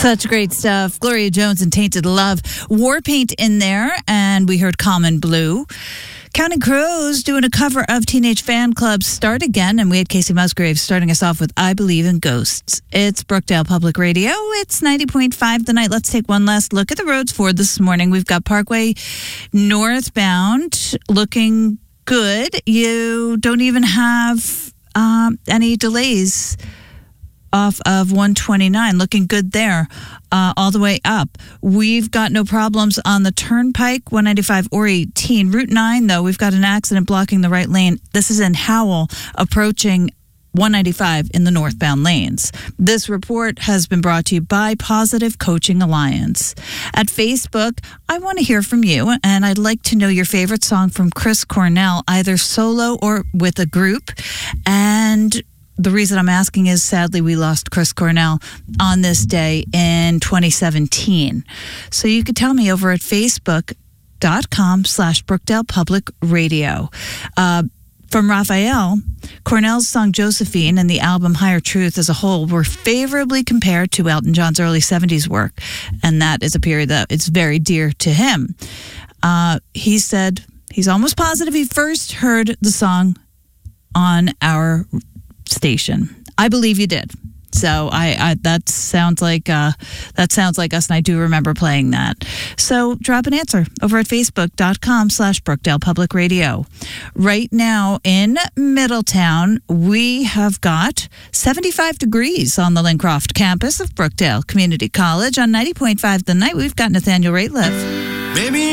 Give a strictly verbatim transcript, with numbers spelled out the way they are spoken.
Such great stuff. Gloria Jones and Tainted Love. Warpaint in there, and we heard Common Blue. Counting Crows doing a cover of Teenage Fan Club's Start Again, and we had Casey Musgraves starting us off with I Believe in Ghosts. It's Brookdale Public Radio. It's ninety point five The Night. Let's take one last look at the roads for this morning. We've got Parkway northbound looking good. You don't even have um, any delays off of one twenty-nine, looking good there, uh, all the way up. We've got no problems on the Turnpike, one ninety-five or eighteen. Route nine, though, we've got an accident blocking the right lane. This is in Howell, approaching one ninety-five in the northbound lanes. This report has been brought to you by Positive Coaching Alliance. At Facebook, I want to hear from you, and I'd like to know your favorite song from Chris Cornell, either solo or with a group. And the reason I'm asking is, sadly, we lost Chris Cornell on this day in twenty seventeen. So you could tell me over at facebook.com slash Brookdale Public Radio. Uh, from Raphael, Cornell's song Josephine and the album Higher Truth as a whole were favorably compared to Elton John's early seventies work. And that is a period that is very dear to him. Uh, he said he's almost positive he first heard the song on our station. I believe you did. So I, I that sounds like uh, that sounds like us, and I do remember playing that. So drop an answer over at facebook.com slash Brookdale Public Radio. Right now in Middletown, we have got seventy-five degrees on the Lincroft campus of Brookdale Community College on ninety point five The Night. We've got Nathaniel Rateliff. Baby.